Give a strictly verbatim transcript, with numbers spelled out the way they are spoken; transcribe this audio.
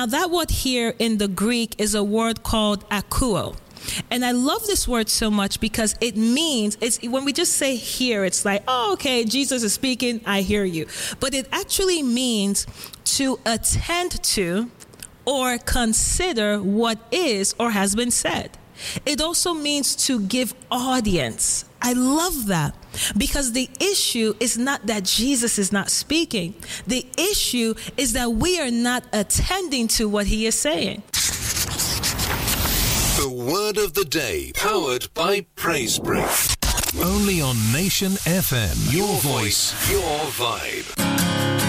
Now, that word here in the Greek is a word called akuo. And I love this word so much because it means, it's when we just say hear, it's like, oh, okay, Jesus is speaking, I hear you. But it actually means to attend to or consider what is or has been said. It also means to give audience. I love that because the issue is not that Jesus is not speaking. The issue is that we are not attending to what he is saying. The word of the day, powered by Praise Break. Only on Nation F M. Your voice, your vibe.